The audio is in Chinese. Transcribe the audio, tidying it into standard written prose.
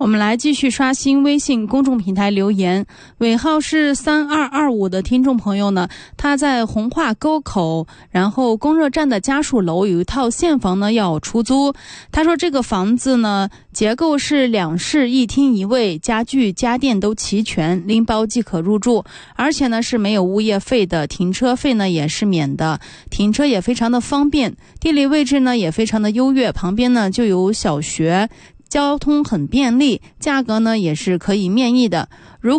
我们来继续刷新微信公众平台留言，尾号是3225的听众朋友呢，他在红化沟口，然后供热站的家属楼有一套现房呢要出租。他说这个房子呢结构是2室1厅1卫，家具家电都齐全，拎包即可入住，而且呢是没有物业费的，停车费呢也是免的，停车也非常的方便，地理位置呢也非常的优越，旁边呢就有小学，交通很便利，价格呢也是可以面议的。如